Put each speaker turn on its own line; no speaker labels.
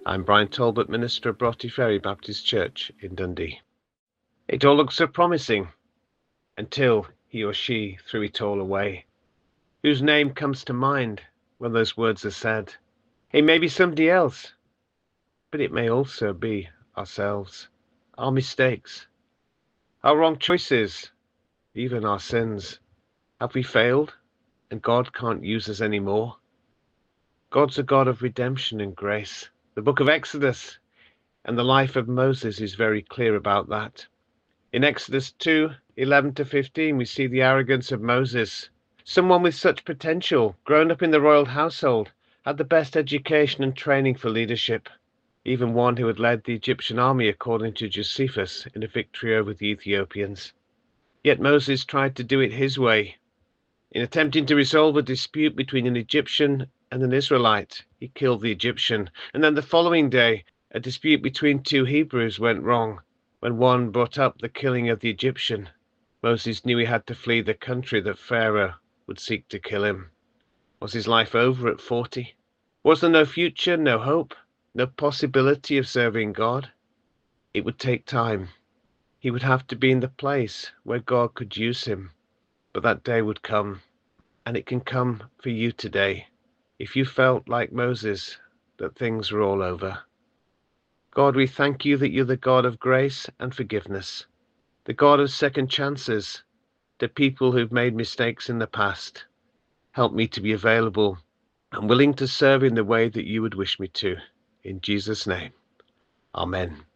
I'm Brian Talbot, minister of Broughty Ferry Baptist Church in Dundee. It all looked so promising until he or she threw it all away. Whose name comes to mind when those words are said? It may be somebody else, but it may also be ourselves, our mistakes, our wrong choices, even our sins. Have we failed and God can't use us anymore? God's a God of redemption and grace. The book of Exodus and the life of Moses is very clear about that. In Exodus 2:11-15, we see the arrogance of Moses. Someone with such potential, grown up in the royal household, had the best education and training for leadership, even one who had led the Egyptian army according to Josephus in a victory over the Ethiopians. Yet Moses tried to do it his way. In attempting to resolve a dispute between an Egyptian and an Israelite, he killed the Egyptian, and then the following day, a dispute between two Hebrews went wrong. When one brought up the killing of the Egyptian, Moses knew he had to flee the country that Pharaoh would seek to kill him. Was his life over at 40? Was there no future, no hope, no possibility of serving God? It would take time. He would have to be in the place where God could use him. But that day would come, and it can come for you today, if you felt like Moses, that things were all over. God, we thank you that you're the God of grace and forgiveness, the God of second chances to people who've made mistakes in the past. Help me to be available and willing to serve in the way that you would wish me to. In Jesus' name, amen.